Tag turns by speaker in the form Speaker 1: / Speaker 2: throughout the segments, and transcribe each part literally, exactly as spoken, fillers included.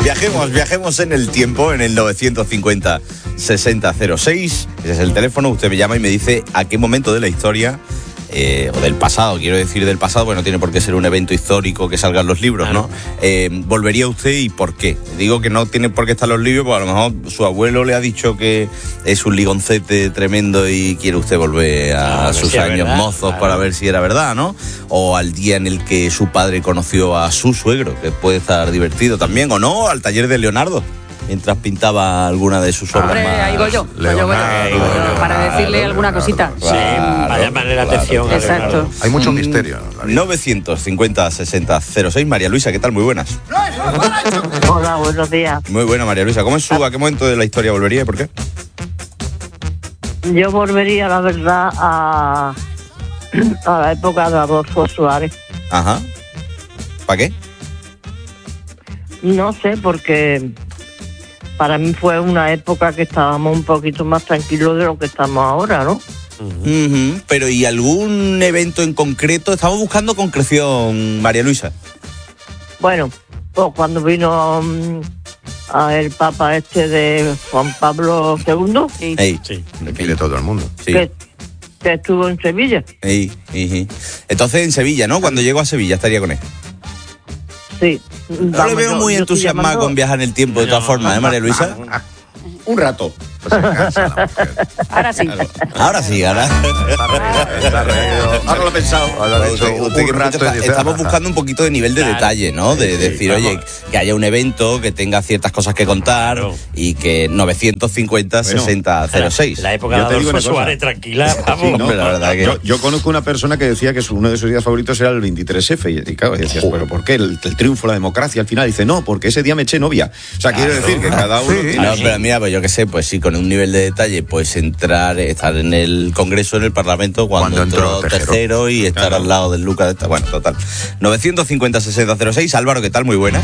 Speaker 1: Viajemos, viajemos en el tiempo, en el novecientos cincuenta sesenta cero seis. Ese es el teléfono, usted me llama y me dice a qué momento de la historia, eh, o del pasado, quiero decir del pasado, porque no tiene por qué ser un evento histórico que salgan los libros, claro, ¿no? Eh, ¿Volvería usted y por qué? Digo que no tiene por qué estar los libros, porque a lo mejor su abuelo le ha dicho que es un ligoncete tremendo y quiere usted volver a
Speaker 2: no,
Speaker 1: sus
Speaker 2: si
Speaker 1: años
Speaker 2: verdad,
Speaker 1: mozos, claro, para ver si era verdad, ¿no? O al día en el que su padre conoció a su suegro, que puede estar divertido también, o no, al taller de Leonardo, mientras pintaba alguna de sus obras.
Speaker 3: Hombre,
Speaker 1: más.
Speaker 3: ahí voy yo, voy yo, voy yo,
Speaker 1: Leonardo,
Speaker 3: voy yo, para
Speaker 1: Leonardo,
Speaker 3: decirle alguna cosita.
Speaker 1: Claro,
Speaker 2: sí, para llamarle la atención.
Speaker 1: Claro,
Speaker 3: exacto.
Speaker 4: Hay mucho misterio.
Speaker 1: novecientos cincuenta sesenta cero seis. María Luisa, ¿qué tal? Muy buenas.
Speaker 5: Hola, buenos días.
Speaker 1: Muy buena, María Luisa. ¿Cómo es su, a qué momento de la historia volvería y por qué?
Speaker 5: Yo volvería, la verdad, a, a la época de Adolfo Suárez.
Speaker 1: Ajá. ¿Para qué?
Speaker 5: No sé, porque para mí fue una época que estábamos un poquito más tranquilos de lo que estamos ahora, ¿no?
Speaker 1: Uh-huh. Pero ¿y algún evento en concreto? Estamos buscando concreción, María Luisa.
Speaker 5: Bueno, pues cuando vino um, a el Papa este de Juan Pablo segundo,
Speaker 3: Sí.
Speaker 1: Ey,
Speaker 2: Sí.
Speaker 4: Aquí de todo el mundo.
Speaker 1: sí.
Speaker 5: que, que estuvo en Sevilla.
Speaker 1: Ey, ey. Entonces en Sevilla, ¿no? Cuando llego a Sevilla estaría con él.
Speaker 5: Sí.
Speaker 1: No
Speaker 5: Vamos,
Speaker 1: le veo
Speaker 5: yo-
Speaker 1: muy
Speaker 5: yo estoy
Speaker 1: entusiasmada
Speaker 5: llamando-
Speaker 1: con viajar en el tiempo, de todas
Speaker 2: No.
Speaker 1: formas, ¿eh, María Luisa?
Speaker 4: Un rato. Pues se cansa la mujer.
Speaker 3: Ahora sí.
Speaker 1: Ahora sí, ahora.
Speaker 4: Está reído, está reído. Ahora lo he pensado. Ahora lo he dicho
Speaker 1: Usted- usted
Speaker 4: un
Speaker 1: que
Speaker 4: rato
Speaker 1: está-
Speaker 4: y dice,
Speaker 1: estamos
Speaker 4: "Ajá".
Speaker 1: buscando un poquito de nivel de
Speaker 2: Claro.
Speaker 1: detalle, ¿no? De
Speaker 2: Sí,
Speaker 1: decir,
Speaker 2: vamos.
Speaker 1: oye, que haya un evento, que tenga ciertas cosas que contar,
Speaker 2: Claro.
Speaker 1: y que novecientos cincuenta sesenta cero seis.
Speaker 2: La época
Speaker 6: Yo
Speaker 2: de
Speaker 6: te digo
Speaker 2: Adolfo
Speaker 6: una cosa.
Speaker 2: Suárez, tranquila, vamos.
Speaker 1: Sí, hombre, la verdad que...
Speaker 6: Yo, yo conozco una persona que decía que su- uno de sus días favoritos era el veintitrés efe. Y, y claro, y decías, ¿pero por qué? El, el triunfo, la democracia, al final. Dice, no, porque ese día me eché novia. O sea, quiero decir que cada uno
Speaker 4: Sí.
Speaker 6: tiene...
Speaker 1: No, pero mira, pues yo qué sé, pues sí, con un nivel de detalle, pues entrar, estar en el Congreso, en el Parlamento, cuando,
Speaker 4: Cuando entró
Speaker 1: entró
Speaker 4: Tejero.
Speaker 1: tercero y estar
Speaker 6: Claro.
Speaker 1: al lado del Lucas de esta. Bueno, total. novecientos cincuenta sesenta cero seis. Álvaro, ¿qué tal? Muy buenas.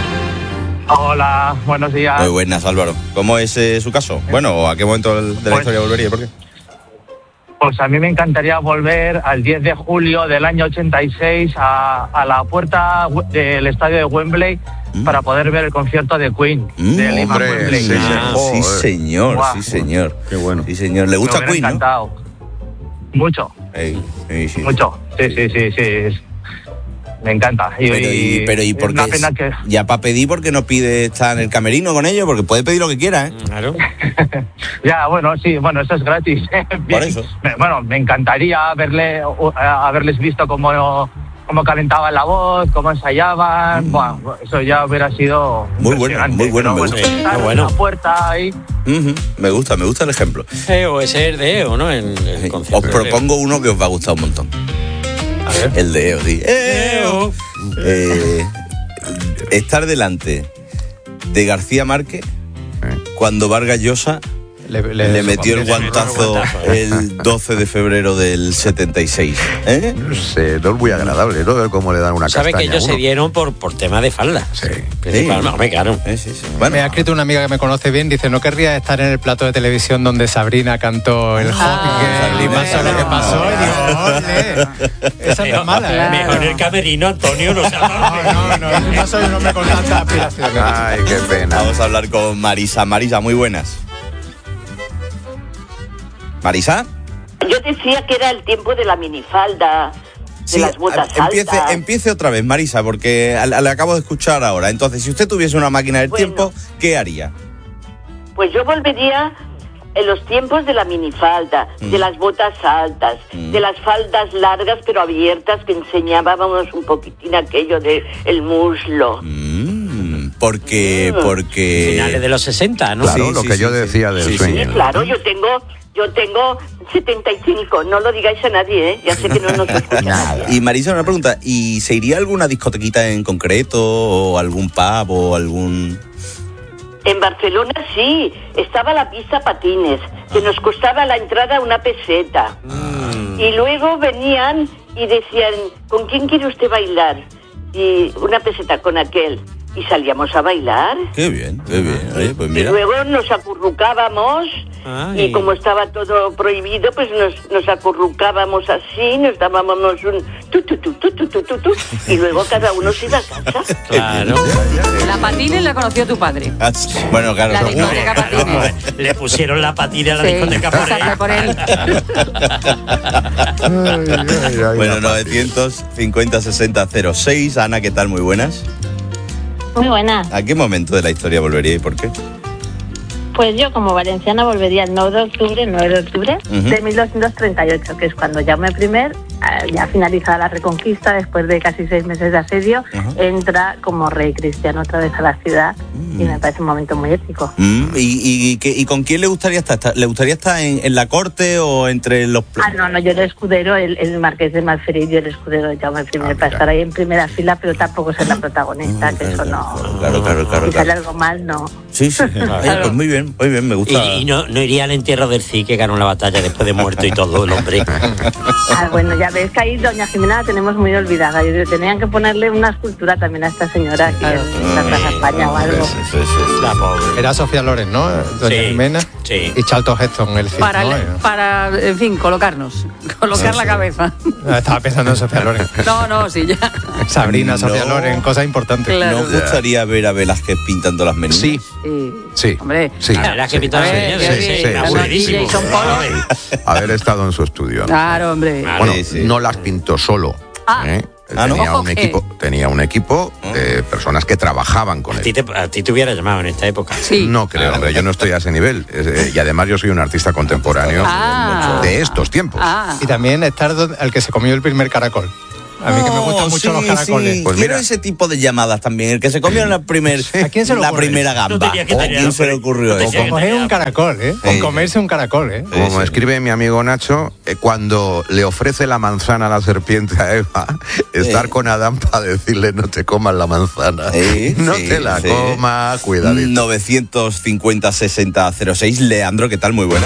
Speaker 7: Hola, buenos días.
Speaker 1: Muy buenas, Álvaro. ¿Cómo es eh, su caso? Bueno, ¿a qué momento de la
Speaker 7: Pues-
Speaker 1: historia volvería y por qué?
Speaker 7: Pues a mí me encantaría volver al diez de julio del año ochenta y seis a, a la puerta we- del estadio de Wembley
Speaker 1: Mm.
Speaker 7: para poder ver el concierto de Queen.
Speaker 1: Mm,
Speaker 7: de Lima
Speaker 4: hombre,
Speaker 7: Wembley.
Speaker 4: sí, sí.
Speaker 2: Ah,
Speaker 1: Sí,
Speaker 4: Joder.
Speaker 1: señor,
Speaker 7: Guau.
Speaker 1: sí, señor.
Speaker 6: Qué bueno.
Speaker 1: Sí, señor. ¿Le
Speaker 7: Me
Speaker 1: gusta
Speaker 7: hubiera
Speaker 1: Queen, no?
Speaker 7: encantado. Mucho,
Speaker 1: Ey, sí, sí.
Speaker 7: mucho. Sí, sí, sí, sí. es- Me encanta. Y,
Speaker 1: Pero y, pero, ¿y
Speaker 7: es
Speaker 1: por
Speaker 7: una
Speaker 1: qué?
Speaker 7: pena que...
Speaker 1: Ya para pedir, ¿por qué no pide estar en el camerino con ellos? Porque puede pedir lo que quiera, ¿eh?
Speaker 2: Claro.
Speaker 7: Ya, bueno, sí, bueno, eso es gratis.
Speaker 1: Por eso.
Speaker 7: Me- Bueno, me encantaría verle, o- haberles visto cómo, cómo calentaban la voz, cómo ensayaban. Bueno, eso ya hubiera sido
Speaker 1: Muy bueno,
Speaker 7: impresionante.
Speaker 1: muy bueno,
Speaker 7: Pero
Speaker 1: me gusta.
Speaker 7: estar
Speaker 2: Qué
Speaker 7: en
Speaker 2: bueno.
Speaker 7: la puerta ahí.
Speaker 1: Ujú, me gusta, me gusta el ejemplo.
Speaker 2: E O ese es de E O, ¿no? En el
Speaker 1: Os
Speaker 2: concierto.
Speaker 1: propongo uno que os va a gustar un montón.
Speaker 2: A ver.
Speaker 1: El de E O, sí. E O. Eh, estar delante de García Márquez cuando Vargas Llosa
Speaker 8: Le,
Speaker 1: le metió el guantazo
Speaker 2: guantazo,
Speaker 1: el doce de febrero del setenta y seis. ¿Eh?
Speaker 4: No sé, no es muy agradable, ¿no? Ver cómo le dan una
Speaker 2: Sabe
Speaker 4: castaña
Speaker 2: que ellos
Speaker 4: a
Speaker 2: se
Speaker 4: uno.
Speaker 2: dieron por, por tema de falda.
Speaker 4: Sí.
Speaker 2: Principalmente, hombre, claro.
Speaker 1: Eh, sí, sí. Bueno,
Speaker 8: Me ha escrito una amiga que me conoce bien, dice, no querría estar en el plato de televisión donde Sabrina cantó el Hot y pasó lo que pasó. Y digo, ole, esa no es mala, ¿eh?
Speaker 3: Claro.
Speaker 2: Mejor el camerino, Antonio, no se
Speaker 8: No, no, no, no soy un hombre con tantas aspiraciones.
Speaker 4: Ay, qué pena.
Speaker 1: vamos a hablar con Marisa. Marisa, muy buenas. ¿Marisa?
Speaker 9: Yo decía que era el tiempo de la minifalda, de las botas
Speaker 1: a- empiece,
Speaker 9: altas.
Speaker 1: empiece otra vez, Marisa, porque al- al- le acabo de escuchar ahora. Entonces, si usted tuviese una máquina del
Speaker 9: Bueno.
Speaker 1: tiempo, ¿qué haría?
Speaker 9: Pues yo volvería en los tiempos de la minifalda,
Speaker 1: Mm.
Speaker 9: de las botas altas,
Speaker 1: Mm.
Speaker 9: de las faldas largas pero abiertas que enseñábamos un poquitín aquello de el muslo.
Speaker 1: Mm, porque,
Speaker 9: Mm.
Speaker 1: porque...
Speaker 2: Finales de los sesenta, ¿no?
Speaker 4: Claro,
Speaker 1: Sí,
Speaker 4: lo
Speaker 1: sí,
Speaker 4: que
Speaker 1: sí,
Speaker 4: yo
Speaker 1: sí.
Speaker 4: decía del
Speaker 1: Sí, sí.
Speaker 4: sueño.
Speaker 9: Sí, claro, yo tengo, yo tengo setenta y cinco, no lo digáis a nadie, ¿eh? Ya sé que no nos escucha nadie.
Speaker 1: Y Marisa, una pregunta, ¿y se iría a alguna discotequita en concreto o algún pub o algún...?
Speaker 9: En Barcelona sí, estaba la pista patines, que nos costaba la entrada una peseta. Y luego venían y decían, ¿con quién quiere usted bailar? Y una peseta con aquel. Y salíamos a bailar.
Speaker 1: Qué bien, qué bien. Oye, pues
Speaker 9: Y
Speaker 1: mira.
Speaker 9: luego nos acurrucábamos
Speaker 2: Ay.
Speaker 9: Y como estaba todo prohibido, pues nos, nos acurrucábamos así, nos dábamos un tu, tu, tu, tu, tu, tu, tu, tu, y luego cada uno se iba a casa.
Speaker 2: Claro.
Speaker 3: La Patines la conoció tu padre.
Speaker 1: Ah, bueno, claro.
Speaker 3: La
Speaker 1: seguro.
Speaker 3: discoteca Patines.
Speaker 2: Le pusieron la patina a la
Speaker 3: Sí,
Speaker 2: discoteca por
Speaker 3: exacto, por él.
Speaker 1: Bueno, novecientos cincuenta sesenta cero seis. Ana, ¿qué tal? Muy buenas.
Speaker 10: Muy buena.
Speaker 1: ¿A qué momento de la historia volvería y por qué?
Speaker 10: Pues yo como valenciana volvería el nueve de octubre, el nueve de octubre
Speaker 1: Ujú.
Speaker 10: de mil doscientos treinta y ocho, que es cuando Jaume primer, eh, ya finalizada la reconquista, después de casi seis meses de asedio,
Speaker 1: Ajá.
Speaker 10: entra como rey cristiano otra vez a la ciudad y me parece un momento muy épico.
Speaker 1: Mm, ¿Y, y, y qué- y con quién le gustaría estar? ¿Está- ¿Le gustaría estar en, en la corte o entre los... pla-
Speaker 10: Ah, no, no, yo el escudero, el, el marqués de Malferit, yo el escudero de Jaume primer,
Speaker 6: Ah,
Speaker 10: para
Speaker 6: mira.
Speaker 10: estar ahí en primera fila, pero tampoco ser la protagonista, que eso no...
Speaker 1: Claro, claro, claro.
Speaker 10: Si sale
Speaker 1: claro.
Speaker 10: algo mal, no.
Speaker 1: Sí, sí. Oye, pues muy bien, muy bien, me
Speaker 2: Y,
Speaker 1: gusta.
Speaker 2: y no, no iría al entierro del Cid que ganó la batalla después de muerto y todo el hombre.
Speaker 10: Ah, bueno, ya ves que ahí doña Jimena la tenemos muy olvidada. Yo- Tenían que ponerle una escultura también a esta señora aquí
Speaker 3: Claro.
Speaker 10: en la Plaza España o algo.
Speaker 1: Sí, sí, sí.
Speaker 2: La pobre.
Speaker 8: Era Sofía Loren, ¿no? Doña
Speaker 2: Sí,
Speaker 8: Jimena.
Speaker 2: sí.
Speaker 8: Y Charlton Heston, el Cid,
Speaker 3: Para,
Speaker 8: ¿no?
Speaker 3: el- para, en fin, colocarnos. Colocar la cabeza.
Speaker 8: Ah, Estaba pensando en Sofía Loren.
Speaker 3: No, no, sí, ya.
Speaker 8: Sabrina, Sofía
Speaker 1: No.
Speaker 8: Loren, cosas importantes.
Speaker 3: Claro.
Speaker 1: ¿No os gustaría ver a Velázquez pintando las menudas?
Speaker 11: Sí,
Speaker 3: Sí.
Speaker 11: sí.
Speaker 3: Hombre.
Speaker 11: Sí.
Speaker 2: La verdad que
Speaker 11: sí.
Speaker 2: pintaba
Speaker 3: A ver,
Speaker 2: señores,
Speaker 3: sí,
Speaker 2: sí,
Speaker 3: sí,
Speaker 2: sí,
Speaker 3: claro,
Speaker 2: aburridísimo.
Speaker 3: aquí Jason Polo.
Speaker 11: Haber estado en su estudio. ¿no?
Speaker 3: Claro, hombre.
Speaker 2: Claro.
Speaker 11: Bueno,
Speaker 1: Sí, sí.
Speaker 11: no las pintó solo.
Speaker 3: Ah.
Speaker 11: ¿eh?
Speaker 1: Ah, ¿no?
Speaker 11: tenía,
Speaker 3: Ojo
Speaker 11: un
Speaker 3: que-
Speaker 11: equipo, tenía un equipo de personas que trabajaban con
Speaker 2: A
Speaker 11: él.
Speaker 2: ti, te, a ti te hubiera llamado en esta época.
Speaker 3: Sí.
Speaker 11: No creo, hombre, yo no estoy a ese nivel. Es, eh, y además yo soy un artista contemporáneo
Speaker 3: Ah.
Speaker 11: de estos tiempos.
Speaker 3: Ah.
Speaker 8: Y también estar donde- el que se comió el primer caracol. A mí que me gustan
Speaker 1: Oh,
Speaker 8: mucho
Speaker 1: sí,
Speaker 8: los caracoles.
Speaker 1: sí.
Speaker 11: Pues
Speaker 1: Quiero
Speaker 11: mira.
Speaker 1: ese tipo de llamadas también. El que se comió en la, primer,
Speaker 8: ¿A quién se le
Speaker 1: la
Speaker 8: ocurre?
Speaker 1: primera
Speaker 2: No
Speaker 1: gamba.
Speaker 2: tenía que
Speaker 1: ¿O
Speaker 2: tener
Speaker 1: quién se le
Speaker 2: hambre.
Speaker 1: ocurrió
Speaker 2: No
Speaker 1: eso?
Speaker 2: tenía
Speaker 8: O coger un caracol, ¿eh? O
Speaker 1: Sí.
Speaker 8: comerse un caracol, ¿eh?
Speaker 11: Como
Speaker 1: sí.
Speaker 11: escribe mi amigo Nacho, eh, cuando le ofrece la manzana a la serpiente a Eva, estar
Speaker 1: Sí.
Speaker 11: con Adán para decirle no te comas la manzana.
Speaker 1: Sí,
Speaker 11: no
Speaker 1: sí,
Speaker 11: te la
Speaker 1: sí.
Speaker 11: comas, cuidadito.
Speaker 1: novecientos cincuenta sesenta cero seis. Leandro, ¿qué tal? Muy buena.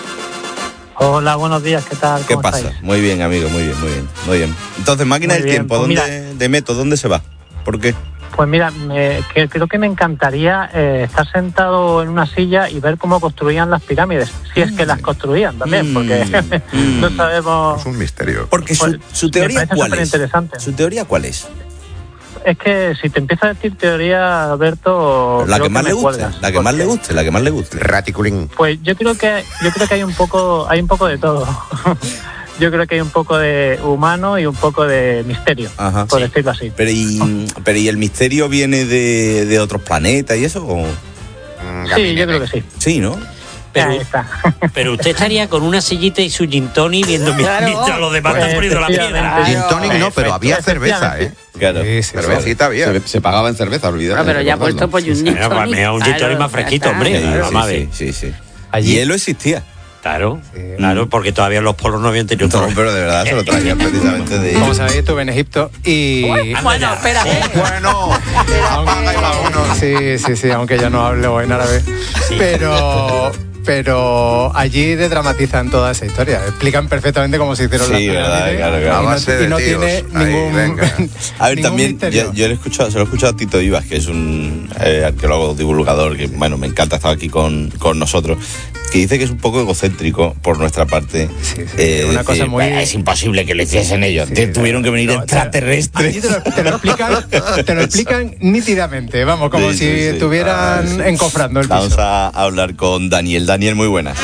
Speaker 7: Hola, buenos días, ¿qué tal?
Speaker 1: ¿Qué pasa? Muy bien, amigo, muy bien, muy bien, muy bien. Entonces, máquina
Speaker 7: Muy
Speaker 1: del
Speaker 7: bien,
Speaker 1: tiempo,
Speaker 7: pues
Speaker 1: ¿dónde de Meto? ¿Dónde se va? ¿Por qué?
Speaker 7: Pues mira, me- que, creo que me encantaría eh, estar sentado en una silla y ver cómo construían las pirámides, si es que las construían también,
Speaker 1: Mm,
Speaker 7: porque
Speaker 1: mm.
Speaker 7: no sabemos.
Speaker 11: Es un misterio.
Speaker 1: Porque su,
Speaker 7: Pues,
Speaker 1: su
Speaker 7: me
Speaker 1: teoría
Speaker 7: parece
Speaker 1: cuál es.
Speaker 7: superinteresante.
Speaker 1: ¿Su teoría cuál es?
Speaker 7: Es que si te empiezo a decir teoría, Alberto,
Speaker 1: La
Speaker 7: creo
Speaker 1: que más
Speaker 7: me
Speaker 1: le guste,
Speaker 7: cuelgas,
Speaker 1: la que más le
Speaker 7: porque-
Speaker 1: guste, la que más le guste.
Speaker 11: Raticulín.
Speaker 7: Pues yo creo que yo creo que hay un poco hay un poco de todo. Yo creo que hay un poco de humano y un poco de misterio,
Speaker 1: Ajá.
Speaker 7: por
Speaker 1: Sí.
Speaker 7: decirlo así.
Speaker 1: Pero y, pero ¿y el misterio viene de, de otros planetas y eso? ¿O?
Speaker 7: Sí, yo creo que sí.
Speaker 1: Sí, ¿no?
Speaker 2: Pero,
Speaker 7: Ahí está.
Speaker 2: pero usted estaría con una sillita y su gin tonic viendo mi-
Speaker 3: Claro.
Speaker 2: mientras los demás
Speaker 7: Pues,
Speaker 2: están poniendo la piedra.
Speaker 7: efectivamente.
Speaker 11: Gin tonic no, pero había cerveza, ¿eh?
Speaker 1: Claro.
Speaker 8: Sí, sí,
Speaker 6: Cervecita había. Se, se pagaba en cerveza, olvidad.
Speaker 3: Ah, pero ya ha puesto pues un gin
Speaker 2: Bueno, pues
Speaker 3: tonic.
Speaker 2: me da un gin
Speaker 3: Claro,
Speaker 2: tonic más
Speaker 3: ya
Speaker 2: fresquito,
Speaker 3: está.
Speaker 2: hombre.
Speaker 1: Sí,
Speaker 2: Claro,
Speaker 1: sí,
Speaker 2: vamos a
Speaker 1: sí,
Speaker 2: ver.
Speaker 1: sí, sí.
Speaker 8: Allí-
Speaker 1: Hielo existía.
Speaker 2: Claro,
Speaker 8: Sí.
Speaker 2: claro, porque todavía los polos no habían tenido
Speaker 1: No,
Speaker 2: todo.
Speaker 1: pero de verdad se lo traían precisamente de...
Speaker 8: Como sabéis, estuve en Egipto y...
Speaker 3: Bueno, espera.
Speaker 11: Bueno, apaga y vámonos.
Speaker 8: Sí, sí, sí, aunque yo no hablo en árabe. Pero, pero allí desdramatizan toda esa historia. Explican perfectamente cómo se hicieron
Speaker 1: Sí,
Speaker 8: las
Speaker 1: verdad,
Speaker 8: pirámides.
Speaker 1: claro, claro.
Speaker 8: Y no-
Speaker 11: A base de
Speaker 8: y no
Speaker 11: tíos.
Speaker 8: tiene
Speaker 11: Ahí,
Speaker 8: ningún,
Speaker 11: venga.
Speaker 1: A ver,
Speaker 8: ningún
Speaker 1: también
Speaker 8: misterio.
Speaker 1: yo, yo le he escuchado, se lo he escuchado a Tito Vivas, que es un eh, arqueólogo divulgador que, bueno, me encanta estar aquí con, con nosotros, que dice que es un poco egocéntrico por nuestra parte.
Speaker 8: Sí, sí,
Speaker 1: eh,
Speaker 8: una
Speaker 1: decir,
Speaker 8: cosa muy-
Speaker 1: "Bah, es imposible que lo hiciesen ellos.
Speaker 8: Sí,
Speaker 1: Te-
Speaker 8: sí,
Speaker 1: tuvieron que venir
Speaker 8: no,
Speaker 1: extraterrestres.
Speaker 8: Allí te lo, te lo explican, te lo explican nítidamente, vamos, como
Speaker 1: Sí,
Speaker 8: si
Speaker 1: sí, sí.
Speaker 8: estuvieran
Speaker 1: Ah, sí.
Speaker 8: encofrando el
Speaker 1: Vamos
Speaker 8: piso.
Speaker 1: a hablar con Daniel. Daniel, muy buenas.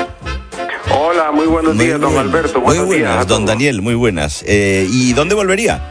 Speaker 12: Hola, muy buenos
Speaker 1: Muy
Speaker 12: días, don
Speaker 1: buenas.
Speaker 12: Alberto.
Speaker 1: Muy
Speaker 12: Buenos días
Speaker 1: buenas,
Speaker 12: a
Speaker 1: don
Speaker 12: todos.
Speaker 1: Daniel, muy buenas. Eh, ¿Y dónde volvería?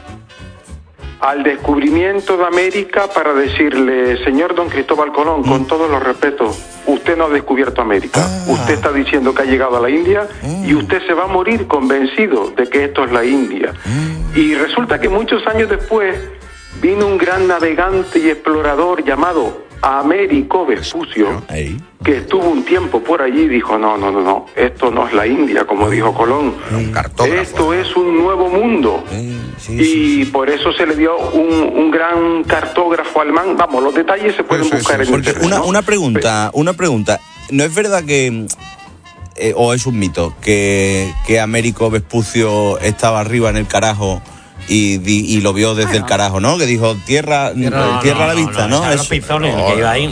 Speaker 12: Al descubrimiento de América para decirle, señor don Cristóbal Colón, con todos los respetos, usted no ha descubierto América.
Speaker 1: Ah.
Speaker 12: Usted está diciendo que ha llegado a la India y usted se va a morir convencido de que esto es la India. Y resulta que muchos años después vino un gran navegante y explorador llamado Américo Vespucio,
Speaker 1: Ahí.
Speaker 12: que estuvo un tiempo por allí y dijo, no, no, no, no, esto no es la India, como dijo Colón.
Speaker 11: Un cartógrafo.
Speaker 12: Esto es un nuevo mundo.
Speaker 1: Eh, sí,
Speaker 12: Y por eso se le dio un, un gran cartógrafo alemán. Vamos, los detalles se pueden
Speaker 11: Sí, sí,
Speaker 12: buscar
Speaker 11: sí,
Speaker 12: en
Speaker 11: sí.
Speaker 1: Porque
Speaker 12: internet,
Speaker 1: una,
Speaker 12: ¿no?
Speaker 1: una pregunta, una pregunta. ¿No es verdad que, eh, o es un mito, que, que Américo Vespucio estaba arriba en el carajo y, di- y lo vio desde el carajo, ¿no? Que dijo tierra,
Speaker 8: Tierra-
Speaker 1: tierra,
Speaker 8: no,
Speaker 1: a la
Speaker 2: no,
Speaker 1: vista,
Speaker 2: no,
Speaker 1: ¿no?
Speaker 2: eran los
Speaker 1: Eso.
Speaker 2: pizones, el
Speaker 11: No,
Speaker 2: que iba
Speaker 11: no,
Speaker 2: ahí.
Speaker 11: no, no.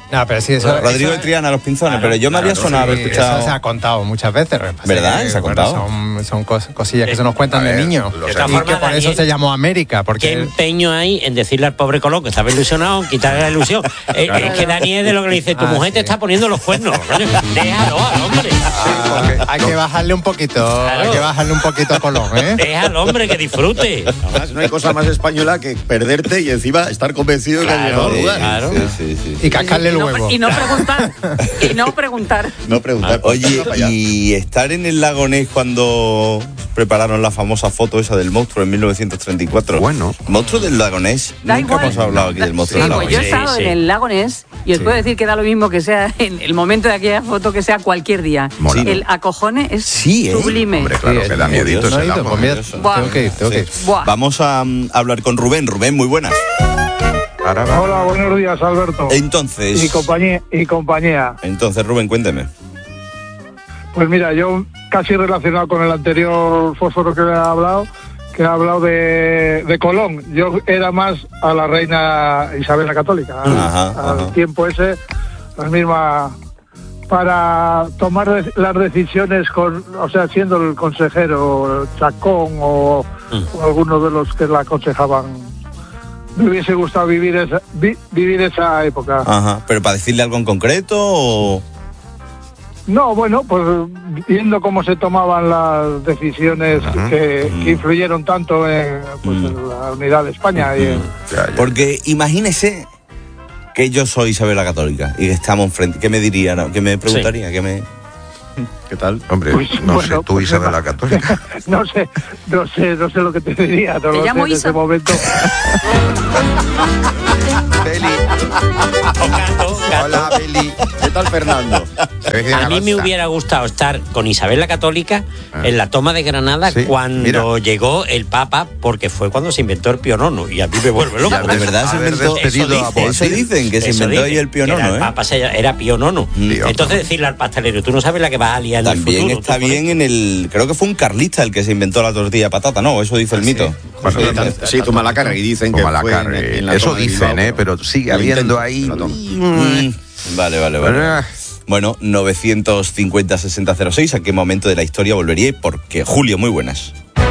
Speaker 8: No, pero sí, eso,
Speaker 1: Rodrigo
Speaker 8: eso,
Speaker 1: de Triana, Los Pinzones,
Speaker 8: claro,
Speaker 1: pero yo me había
Speaker 8: claro,
Speaker 1: sonado
Speaker 8: sí,
Speaker 1: haber escuchado.
Speaker 8: Eso se ha contado muchas veces.
Speaker 1: ¿Verdad?
Speaker 8: Que,
Speaker 1: Se ha
Speaker 8: bueno,
Speaker 1: contado.
Speaker 8: son, son cos, cosillas que se nos cuentan
Speaker 11: a
Speaker 8: de
Speaker 11: ver,
Speaker 8: niños.
Speaker 11: lo
Speaker 8: Y
Speaker 11: sé.
Speaker 8: que por eso se llamó América.
Speaker 2: ¿Qué
Speaker 8: Porque
Speaker 2: empeño hay en decirle al pobre Colón que estaba ilusionado, en quitarle la ilusión? Eh,
Speaker 8: Claro.
Speaker 2: Es que Daniel de lo que le dice, tu
Speaker 8: Ah,
Speaker 2: mujer te
Speaker 8: sí.
Speaker 2: está poniendo los cuernos. Coño, déjalo al hombre.
Speaker 8: ah, hay que bajarle un poquito,
Speaker 2: Claro.
Speaker 8: hay que bajarle un poquito a Colón, ¿eh?
Speaker 2: Deja al hombre que disfrute.
Speaker 6: Además, no hay cosa más española que perderte y encima estar convencido de que has
Speaker 2: Claro,
Speaker 6: llegado a jugar.
Speaker 2: claro.
Speaker 1: Sí, sí, sí, sí.
Speaker 8: Y cascarle el
Speaker 3: y no,
Speaker 8: huevo.
Speaker 3: y no preguntar. Y no preguntar.
Speaker 6: No preguntar.
Speaker 1: Oye,
Speaker 6: para allá.
Speaker 1: y estar en el lago Ness cuando prepararon la famosa foto esa del monstruo en mil novecientos treinta y cuatro.
Speaker 11: Bueno.
Speaker 1: Monstruo del lago Ness.
Speaker 3: Da
Speaker 1: Nunca
Speaker 3: igual.
Speaker 1: hemos hablado aquí del monstruo
Speaker 3: Sí,
Speaker 1: del lago
Speaker 3: pues yo he
Speaker 1: Ness.
Speaker 3: estado
Speaker 2: Sí,
Speaker 3: en
Speaker 2: sí.
Speaker 3: el lago Ness y os
Speaker 8: Sí.
Speaker 3: puedo decir que da lo mismo que sea en el momento de aquella foto que sea cualquier día.
Speaker 11: Mola.
Speaker 3: El acojone es
Speaker 1: Sí, ¿eh?
Speaker 3: sublime.
Speaker 11: Hombre, claro,
Speaker 8: Sí,
Speaker 11: que da
Speaker 8: es
Speaker 11: miedito
Speaker 8: no he
Speaker 11: ese
Speaker 8: ido,
Speaker 11: lago.
Speaker 8: pues mira,
Speaker 1: maravilloso.
Speaker 3: Buah.
Speaker 8: tengo que ir, tengo que ir.
Speaker 3: Buah.
Speaker 1: Vamos a um, hablar con Rubén. Rubén, muy buenas.
Speaker 11: Ahora va.
Speaker 13: Hola, buenos días, Alberto.
Speaker 1: Entonces,
Speaker 13: Y compañía, y compañía.
Speaker 1: entonces Rubén, cuénteme.
Speaker 13: Pues mira, yo casi relacionado con el anterior fósforo que he hablado, que ha hablado de, de Colón. Yo era más a la reina Isabel la Católica, al,
Speaker 1: Ajá,
Speaker 13: al
Speaker 1: ajá.
Speaker 13: tiempo ese, la misma, para tomar de- las decisiones, con, o sea, siendo el consejero Chacón o, o alguno de los que la aconsejaban. Me hubiese gustado vivir esa, vi- vivir esa época.
Speaker 1: Ajá. ¿Pero para decirle algo en concreto o...?
Speaker 13: No, bueno, pues viendo cómo se tomaban las decisiones
Speaker 11: Ajá.
Speaker 13: que, que influyeron tanto en, pues, en la unidad de España y en,
Speaker 11: Ya, ya.
Speaker 1: Porque imagínese que yo soy Isabel la Católica y que estamos enfrente. ¿Qué me diría? no? ¿Qué me preguntaría? ¿Qué me...?
Speaker 6: ¿Qué tal?
Speaker 11: Hombre,
Speaker 13: Pues,
Speaker 11: no
Speaker 13: bueno,
Speaker 11: sé, tú
Speaker 13: pues,
Speaker 11: Isabel
Speaker 13: nada.
Speaker 11: la Católica.
Speaker 13: no sé, no sé, no sé lo que te diría, no
Speaker 3: Te
Speaker 13: lo sé
Speaker 3: llamo
Speaker 13: en
Speaker 3: Isa.
Speaker 13: ese momento.
Speaker 11: Beli.
Speaker 2: Gato, gato.
Speaker 11: Hola, Beli.
Speaker 6: ¿Qué tal, Fernando?
Speaker 2: A mí me hubiera gustado estar con Isabel la Católica en la toma de Granada
Speaker 11: Sí,
Speaker 2: cuando
Speaker 11: mira.
Speaker 2: llegó el Papa, porque fue cuando se inventó el pionono. Y a mí me vuelve loco.
Speaker 11: Ya
Speaker 1: De verdad se
Speaker 11: haber
Speaker 1: inventó...
Speaker 11: despedido
Speaker 2: eso
Speaker 11: a
Speaker 2: dice,
Speaker 1: Eso
Speaker 11: Boabdil.
Speaker 1: dicen, que se
Speaker 2: Eso
Speaker 1: inventó
Speaker 2: dice,
Speaker 1: ahí el
Speaker 2: que era
Speaker 1: pionono,
Speaker 2: el
Speaker 1: ¿eh?
Speaker 2: Papa se- era pionono.
Speaker 11: Tío,
Speaker 2: Entonces
Speaker 11: no.
Speaker 2: decirle al pastelero, tú no sabes la que vas a liar en el
Speaker 1: También
Speaker 2: futuro.
Speaker 1: está
Speaker 2: tú por
Speaker 1: bien en el... Creo que fue un carlista el que se inventó la tortilla de patata, ¿no? Eso dice el mito.
Speaker 11: Bueno,
Speaker 1: Eso
Speaker 11: no,
Speaker 1: dice.
Speaker 6: Sí, toma la cara y dicen que
Speaker 11: Toma la
Speaker 6: fue
Speaker 11: cara.
Speaker 6: en- en la
Speaker 11: Eso
Speaker 6: toma de
Speaker 11: dicen,
Speaker 6: Bilbao,
Speaker 11: ¿eh? Pero sigue
Speaker 6: lo
Speaker 11: habiendo
Speaker 6: intenta,
Speaker 11: ahí...
Speaker 6: la toma.
Speaker 1: Mm, Vale, vale, vale.
Speaker 11: Ah.
Speaker 1: Bueno, novecientos cincuenta sesenta cero seis, ¿a qué momento de la historia volvería? Porque Julio, muy buenas.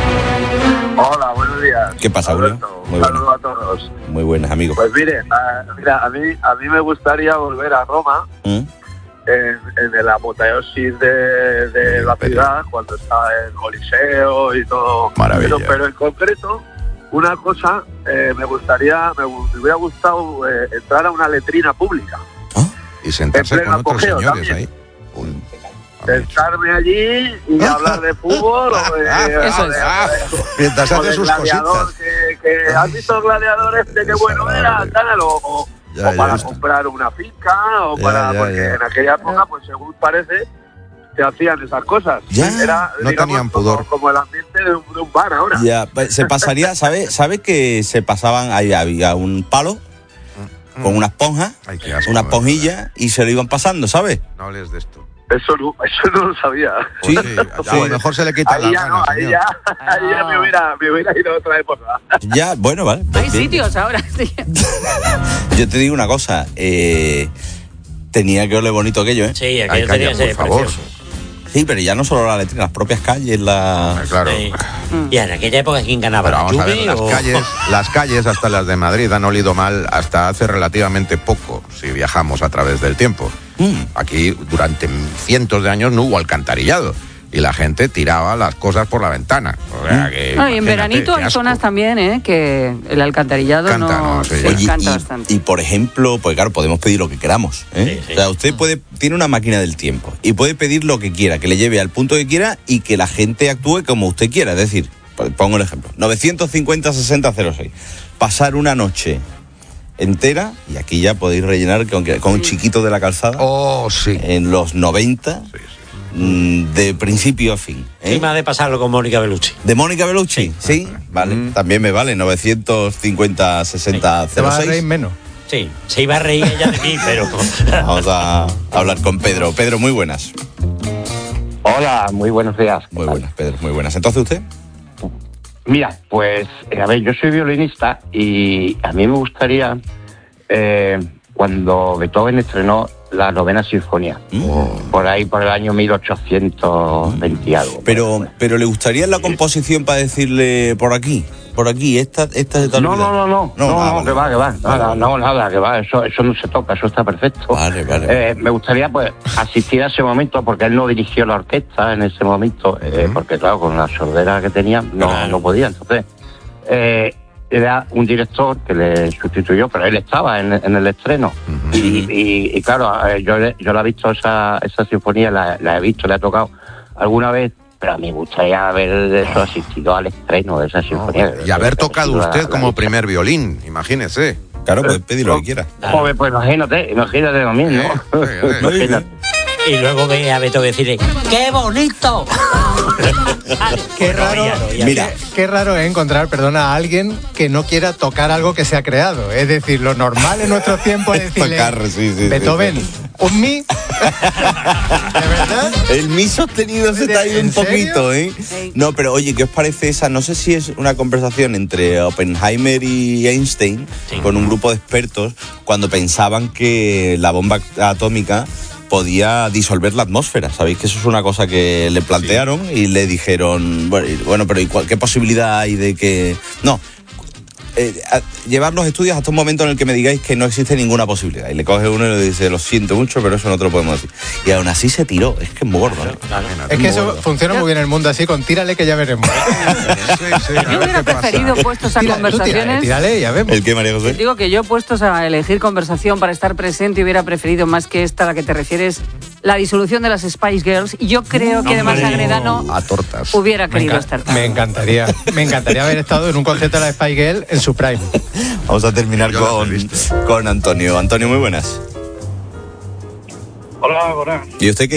Speaker 14: Hola, buenos días.
Speaker 1: ¿Qué pasa,
Speaker 14: Alberto,
Speaker 1: Julio?
Speaker 14: un
Speaker 1: Muy
Speaker 14: saludo
Speaker 1: buenas.
Speaker 14: a todos.
Speaker 1: Muy buenas, amigos.
Speaker 14: Pues mire, a, mira, a mí a mí me gustaría volver a Roma
Speaker 1: ¿Mm?
Speaker 14: en, en el apoteosis de, de la ciudad, cuando estaba el Coliseo y todo.
Speaker 11: Maravilla.
Speaker 14: Pero, pero en concreto, una cosa, eh, me gustaría, me, gu- me hubiera gustado eh, entrar a una letrina pública.
Speaker 11: Y sentarse
Speaker 14: En
Speaker 11: con
Speaker 14: pleno
Speaker 11: otros
Speaker 14: apogeo
Speaker 11: señores
Speaker 14: también.
Speaker 11: ahí. Un-
Speaker 14: Sentarme allí y hablar de fútbol o de,
Speaker 3: Eso
Speaker 14: o de-
Speaker 3: es.
Speaker 11: Mientras
Speaker 14: o
Speaker 11: hace
Speaker 14: de
Speaker 11: sus
Speaker 14: gladiador,
Speaker 11: cositas.
Speaker 14: que, que has visto gladiador este que bueno era, tal, o, o-
Speaker 11: Ya,
Speaker 14: o para
Speaker 11: ya.
Speaker 14: comprar una finca, o
Speaker 11: Ya,
Speaker 14: para,
Speaker 11: ya,
Speaker 14: porque
Speaker 11: ya.
Speaker 14: en aquella época, pues según parece, se hacían esas cosas.
Speaker 1: Ya.
Speaker 14: Era,
Speaker 11: No
Speaker 14: digamos,
Speaker 11: tenían
Speaker 14: como-
Speaker 11: pudor.
Speaker 14: Como, el ambiente de un, de un bar ahora.
Speaker 1: Ya, pues, se pasaría, ¿sabe, ¿sabe que se pasaban, ahí había un palo con una esponja,
Speaker 11: Ay, qué asco,
Speaker 1: una
Speaker 11: de
Speaker 1: esponjilla y se lo iban pasando, ¿sabes?
Speaker 11: No hables de esto.
Speaker 14: Eso no, eso no lo sabía.
Speaker 1: Sí,
Speaker 11: A lo mejor se le quitan
Speaker 14: Ahí
Speaker 11: las
Speaker 14: ya no,
Speaker 11: ganas,
Speaker 14: ahí
Speaker 11: señor.
Speaker 14: ya, ahí ya me hubiera, me hubiera ido a otra época.
Speaker 1: Ya, bueno, vale.
Speaker 3: Hay
Speaker 1: bien.
Speaker 3: sitios ahora, sí.
Speaker 1: Yo te digo una cosa, eh, tenía que oler bonito aquello, ¿eh?
Speaker 2: Sí,
Speaker 11: Ay,
Speaker 2: aquello
Speaker 11: calla,
Speaker 2: tenía que ser
Speaker 11: por favor.
Speaker 2: precioso.
Speaker 1: Sí, pero ya no solo la letrina, las propias calles, la...
Speaker 11: Ah, Claro.
Speaker 2: Sí. Y en aquella época, ¿quién ganaba?
Speaker 11: Pero vamos a ver,
Speaker 2: ¿Juve
Speaker 11: las
Speaker 2: o-
Speaker 11: calles, las calles, hasta las de Madrid, han olido mal hasta hace relativamente poco, si viajamos a través del tiempo.
Speaker 1: Mm.
Speaker 11: Aquí, durante cientos de años, no hubo alcantarillado. Y la gente tiraba las cosas por la ventana. O sea, que,
Speaker 3: No, y en
Speaker 11: imagínate,
Speaker 3: veranito
Speaker 11: qué
Speaker 3: hay
Speaker 11: asco.
Speaker 3: zonas también, ¿eh? Que el alcantarillado
Speaker 11: Canta,
Speaker 3: no,
Speaker 11: no, sí,
Speaker 3: sí,
Speaker 11: ya.
Speaker 1: Oye,
Speaker 3: canta
Speaker 1: y,
Speaker 3: bastante.
Speaker 1: y, por ejemplo, pues claro, podemos pedir lo que queramos, ¿eh?
Speaker 2: Sí, sí.
Speaker 1: O sea, usted puede, tiene una máquina del tiempo y puede pedir lo que quiera, que le lleve al punto que quiera y que la gente actúe como usted quiera. Es decir, pues, pongo el ejemplo, novecientos cincuenta sesenta cero seis, pasar una noche entera, y aquí ya podéis rellenar con, con un chiquito de la calzada,
Speaker 11: Oh, sí.
Speaker 1: en los noventa, mm, de principio a fin. ¿eh?
Speaker 2: Encima de pasarlo con Mónica Bellucci.
Speaker 1: ¿De Mónica Bellucci? Sí, vale, también me vale, novecientos cincuenta sesenta
Speaker 8: Te
Speaker 1: cero
Speaker 8: vas a reír
Speaker 1: seis.
Speaker 8: menos.
Speaker 2: Sí, se iba a reír ella de mí, pero...
Speaker 1: Vamos a hablar con Pedro. Pedro, muy buenas.
Speaker 15: Hola, muy buenos días.
Speaker 1: Muy buenas, Pedro, muy buenas. ¿Entonces usted?
Speaker 15: Mira, pues, eh, a ver, yo soy violinista y a mí me gustaría eh, cuando Beethoven estrenó la novena sinfonía, mm. por ahí por el año mil ochocientos veinte y algo.
Speaker 1: Pero, pero ¿le gustaría la composición para decirle por aquí? Por aquí, esta, esta se te
Speaker 15: no,
Speaker 1: olvida?
Speaker 15: no, no, no, no, no,
Speaker 1: ah,
Speaker 15: no
Speaker 1: vale.
Speaker 15: que va, que va, nada, no, nada, que va, eso, eso no se toca, eso está perfecto.
Speaker 1: Vale, vale.
Speaker 15: Eh, me gustaría pues asistir a ese momento, porque él no dirigió la orquesta en ese momento, eh, porque claro, con la sordera que tenía no, claro. no podía, entonces eh, era un director que le sustituyó, pero él estaba en, en el estreno. Uh-huh. y, y, y claro, eh, yo, yo la he visto, esa, esa sinfonía, la, la he visto, la he tocado alguna vez, pero a mí me gustaría haber eso, asistido al estreno de esa sinfonía.
Speaker 11: No, y haber tocado usted la, como la primer violín, imagínese.
Speaker 1: Claro, pues pedir lo que quiera.
Speaker 15: Joder, pues imagínate, imagínate lo mismo. Eh, eh, imagínate.
Speaker 2: Y luego ve a Beethoven decirle, ¡qué bonito!
Speaker 8: Qué raro,
Speaker 1: Mira.
Speaker 8: Qué, qué raro es encontrar, perdona, a alguien que no quiera tocar algo que se ha creado. Es decir, lo normal en nuestros tiempos es decirle,
Speaker 1: tocar, sí, sí,
Speaker 8: Beethoven,
Speaker 1: sí, sí.
Speaker 8: un mi. ¿De verdad?
Speaker 1: El mi sostenido se te ha ido un poquito, ¿eh? Sí. No, pero oye, ¿qué os parece esa? No sé si es una conversación entre Oppenheimer y Einstein, sí. con un grupo de expertos, cuando pensaban que la bomba atómica podía disolver la atmósfera. Sabéis que eso es una cosa que le plantearon, sí. y le dijeron, bueno, bueno pero ¿qué posibilidad hay de que...? No, eh, llevar los estudios hasta un momento en el que me digáis que no existe ninguna posibilidad. Y le coge uno y le dice, lo siento mucho, pero eso no te lo podemos decir. Y aún así se tiró. Es que es muy gordo, ¿no?
Speaker 8: Claro, claro. Es que eso gordo. Funciona muy bien en el mundo así, con tírale que ya veremos.
Speaker 3: Sí, sí, yo hubiera preferido puestos a Tira, conversaciones...
Speaker 8: Tírale, tírale, ya vemos.
Speaker 1: ¿El qué, María José?
Speaker 3: Digo que yo puestos a elegir conversación para estar presente hubiera preferido más que esta a la que te refieres, la disolución de las Spice Girls. Y yo creo que además Agredano
Speaker 11: a tortas.
Speaker 3: hubiera querido
Speaker 8: me
Speaker 3: estar.
Speaker 8: Me encantaría. Me encantaría haber estado en un concierto de la Spice Girl en su prime.
Speaker 1: Vamos a terminar con, con Antonio. Antonio, muy buenas.
Speaker 13: Hola, buenas.
Speaker 1: ¿Y usted qué?